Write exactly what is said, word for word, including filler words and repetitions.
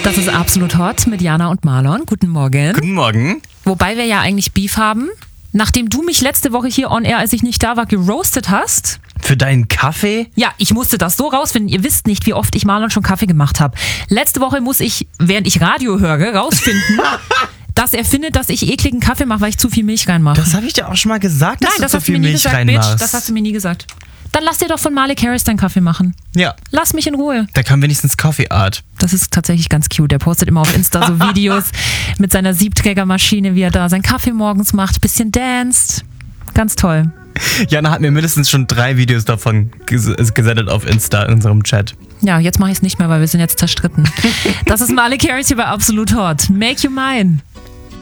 Das ist Absolut Hot mit Jana und Marlon. Guten Morgen. Guten Morgen. Wobei wir ja eigentlich Beef haben. Nachdem du mich letzte Woche hier on air, als ich nicht da war, geroastet hast. Für deinen Kaffee? Ja, ich musste das so rausfinden. Ihr wisst nicht, wie oft ich Marlon schon Kaffee gemacht habe. Letzte Woche muss ich, während ich Radio höre, rausfinden, dass er findet, dass ich ekligen Kaffee mache, weil ich zu viel Milch reinmache. Das habe ich dir auch schon mal gesagt, dass Nein, du das zu hast viel du mir nie Milch gesagt, reinmachst. Bitch. Das hast du mir nie gesagt. Dann lass dir doch von Malik Harris deinen Kaffee machen. Ja. Lass mich in Ruhe. Der kann wenigstens Coffee Art. Das ist tatsächlich ganz cute. Der postet immer auf Insta so Videos mit seiner Siebträgermaschine, wie er da seinen Kaffee morgens macht, bisschen danced. Ganz toll. Jana hat mir mindestens schon drei Videos davon ges- gesendet auf Insta in unserem Chat. Ja, jetzt mache ich es nicht mehr, weil wir sind jetzt zerstritten. Das ist Malik Harris hier bei Absolut Hot. Make you mine.